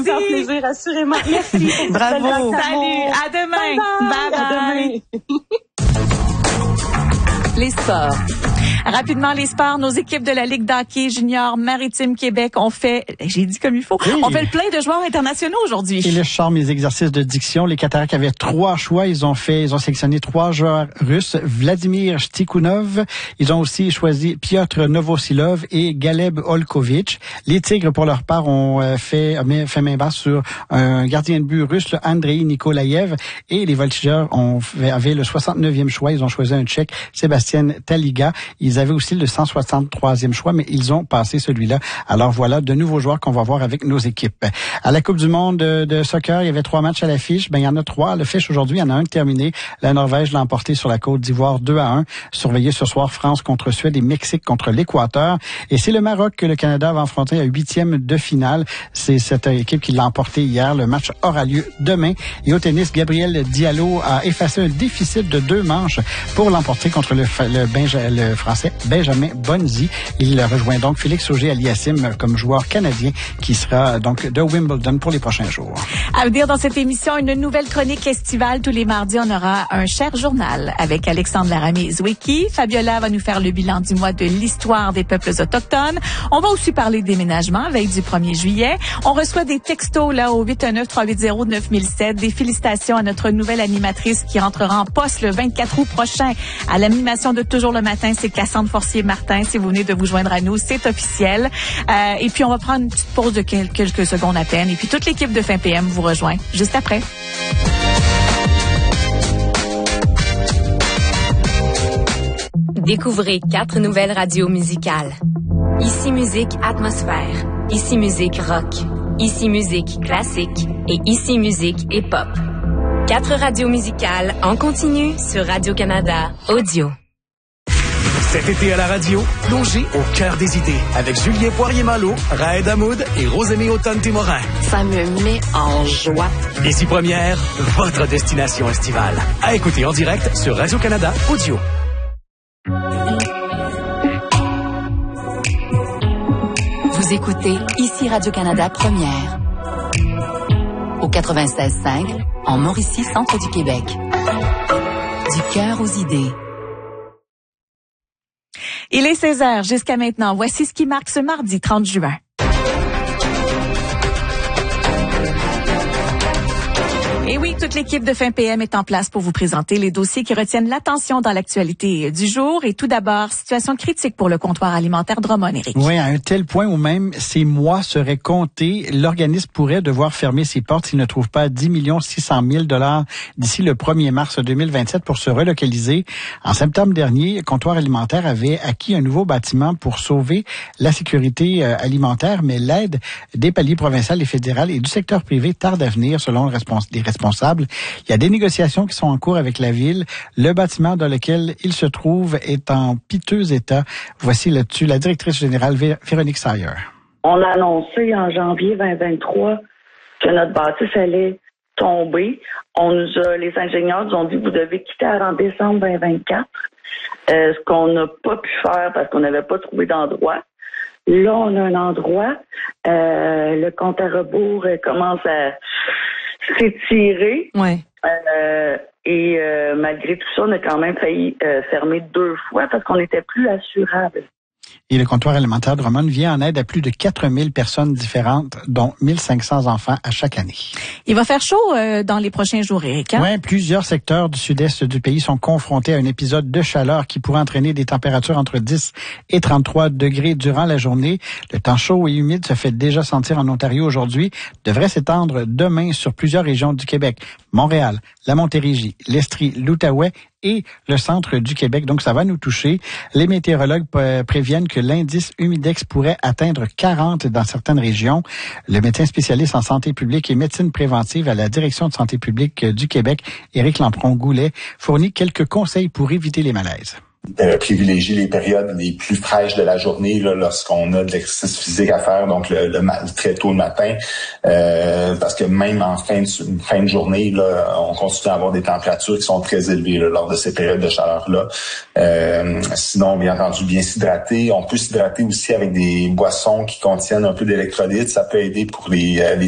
C'est un plaisir, assurément. Merci. Bravo. Salut. À demain. Bye bye. À demain. Les sports. Rapidement, les sports, nos équipes de la Ligue d'hockey junior Maritime Québec ont fait, j'ai dit comme il faut, oui. on fait le plein de joueurs internationaux aujourd'hui. Et le charme, les exercices de diction, les Cataractes avaient 3 choix. Ils ont sélectionné 3 joueurs russes. Vladimir Stikunov. Ils ont aussi choisi Piotr Novosilov et Galeb Olkovich. Les Tigres, pour leur part, ont fait main basse sur un gardien de but russe, le Andrei Nikolaev. Et les Voltigeurs avaient le 69e choix. Ils ont choisi un Tchèque, Sébastien Taliga. Ils avaient aussi le 163e choix, mais ils ont passé celui-là. Alors voilà, de nouveaux joueurs qu'on va voir avec nos équipes. À la Coupe du monde de soccer, il y avait 3 matchs à l'affiche. Il y en a 3 à l'affiche aujourd'hui. Il y en a un terminé. La Norvège l'a emporté sur la Côte d'Ivoire 2-1. Surveillé ce soir, France contre Suède et Mexique contre l'Équateur. Et c'est le Maroc que le Canada va affronter à 8e de finale. C'est cette équipe qui l'a emporté hier. Le match aura lieu demain. Et au tennis, Gabriel Diallo a effacé un déficit de 2 manches pour l'emporter contre le Français Benjamin Bonzi. Il rejoint donc Félix Auger-Aliassime comme joueur canadien qui sera donc de Wimbledon pour les prochains jours. À venir dans cette émission, une nouvelle chronique estivale. Tous les mardis, on aura un cher journal avec Alexandre Laramie-Zwicky. Fabiola va nous faire le bilan du mois de l'histoire des peuples autochtones. On va aussi parler de déménagement, veille du 1er juillet. On reçoit des textos là au 819-380-9007. Des félicitations à notre nouvelle animatrice qui entrera en poste le 24 août prochain à l'animation de Toujours le matin. C'est Cassandre Forcier-Martin. Si vous venez de vous joindre à nous, c'est officiel. Et puis, on va prendre une petite pause de quelques secondes à peine. Et puis, toute l'équipe de Fin PM vous rejoint juste après. Découvrez 4 nouvelles radios musicales. Ici Musique Atmosphère, Ici Musique Rock, Ici Musique Classique et Ici Musique Hip-Hop. 4 radios musicales en continu sur Radio-Canada Audio. Cet été à la radio, plongez au cœur des idées avec Julien Poirier-Malo, Raed Hamoud et Rosémie Automne-Témorin. Ça me met en joie. Ici Première, votre destination estivale. À écouter en direct sur Radio-Canada Audio. Vous écoutez Ici Radio-Canada Première. Au 96.5, en Mauricie, centre du Québec. Du cœur aux idées. Il est 16h jusqu'à maintenant. Voici ce qui marque ce mardi 30 juin. Et oui, toute l'équipe de Fin PM est en place pour vous présenter les dossiers qui retiennent l'attention dans l'actualité du jour. Et tout d'abord, situation critique pour le comptoir alimentaire Drummond, Éric. Oui, à un tel point où même ces mois seraient comptés, l'organisme pourrait devoir fermer ses portes s'il ne trouve pas 10 600 000 $ d'ici le 1er mars 2027 pour se relocaliser. En septembre dernier, le comptoir alimentaire avait acquis un nouveau bâtiment pour sauver la sécurité alimentaire, mais l'aide des paliers provincial et fédéral et du secteur privé tarde à venir, selon les responsables. Il y a des négociations qui sont en cours avec la ville. Le bâtiment dans lequel il se trouve est en piteux état. Voici là-dessus la directrice générale Véronique Sayer. On a annoncé en janvier 2023 que notre bâtisse allait tomber. Les ingénieurs nous ont dit vous devez quitter avant décembre 2024. Ce qu'on n'a pas pu faire parce qu'on n'avait pas trouvé d'endroit. Là, on a un endroit. Le compte à rebours commence à s'étirer. Ouais. Et malgré tout ça, on a quand même failli fermer 2 fois parce qu'on n'était plus assurable. Et le comptoir alimentaire Drummond vient en aide à plus de 4000 personnes différentes, dont 1500 enfants à chaque année. Il va faire chaud dans les prochains jours, Éric. Hein? Oui, plusieurs secteurs du sud-est du pays sont confrontés à un épisode de chaleur qui pourrait entraîner des températures entre 10 et 33 degrés durant la journée. Le temps chaud et humide se fait déjà sentir en Ontario aujourd'hui, devrait s'étendre demain sur plusieurs régions du Québec. Montréal, la Montérégie, l'Estrie, l'Outaouais et le centre du Québec. Donc, ça va nous toucher. Les météorologues préviennent que l'indice humidex pourrait atteindre 40 dans certaines régions. Le médecin spécialiste en santé publique et médecine préventive à la Direction de santé publique du Québec, Éric Lampron-Goulet, fournit quelques conseils pour éviter les malaises. Privilégier les périodes les plus fraîches de la journée là, lorsqu'on a de l'exercice physique à faire, donc le très tôt le matin, parce que même en fin de journée, là, on continue à avoir des températures qui sont très élevées là, lors de ces périodes de chaleur-là. Sinon, bien entendu, bien s'hydrater. On peut s'hydrater aussi avec des boissons qui contiennent un peu d'électrolytes. Ça peut aider pour les